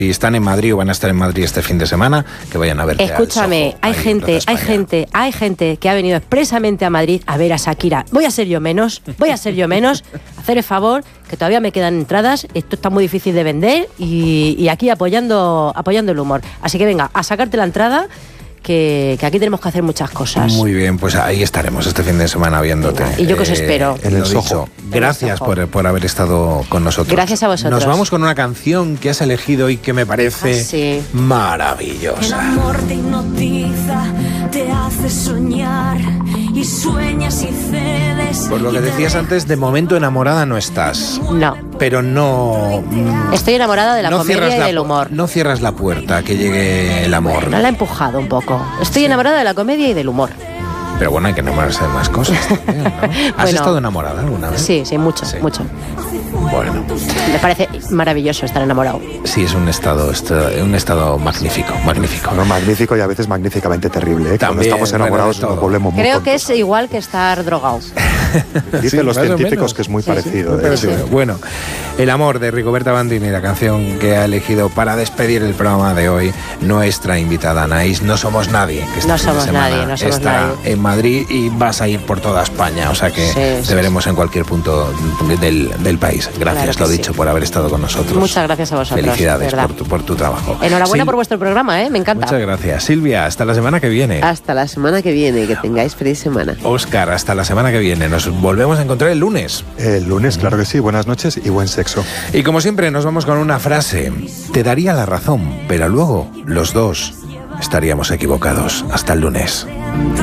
Si están en Madrid o van a estar en Madrid este fin de semana, que vayan a verte. Escúchame, hay gente que ha venido expresamente a Madrid a ver a Shakira. Voy a ser yo menos. Hacer el favor, que todavía me quedan entradas. Esto está muy difícil de vender y aquí apoyando el humor. Así que venga, a sacarte la entrada. Que aquí tenemos que hacer muchas cosas. Muy bien, pues ahí estaremos este fin de semana viéndote. Venga, y yo que os espero. En el Soho. Gracias por haber estado con nosotros. Gracias a vosotros. Nos vamos con una canción que has elegido y que me parece maravillosa. El amor te hipnotiza, te hace soñar y sueñas y cedes. Por lo que decías antes, de momento enamorada no estás. No. Pero no... Estoy enamorada de la comedia y del humor. No cierras la puerta a que llegue el amor. No la he empujado un poco. Estoy enamorada de la comedia y del humor. Pero bueno, hay que enamorarse de más cosas también, ¿no? ¿Has estado enamorada alguna vez? Sí, mucho. Bueno. Me parece maravilloso estar enamorado. Sí, es un estado magnífico. Bueno, magnífico y a veces magníficamente terrible, ¿eh? Cuando estamos enamorados nos volvemos muy Creo que tontos. es igual que estar drogado. Dicen los científicos que es muy parecido. Sí. Bueno, El amor de Rigoberta Bandini, la canción que ha elegido para despedir el programa de hoy, nuestra invitada Anaís. No somos nadie. Que No somos nadie. Está en Madrid y vas a ir por toda España, o sea que te veremos en cualquier punto del país. Gracias, lo dicho, por haber estado con nosotros. Muchas gracias a vosotros. Felicidades por tu trabajo. Enhorabuena por vuestro programa, me encanta. Muchas gracias. Silvia, hasta la semana que viene. Hasta la semana que viene, que tengáis feliz semana. Óscar, hasta la semana que viene. Nos volvemos a encontrar el lunes. El lunes, claro que sí. Buenas noches y buen sexo. Y como siempre nos vamos con una frase. Te daría la razón, pero luego los dos estaríamos equivocados. Hasta el lunes.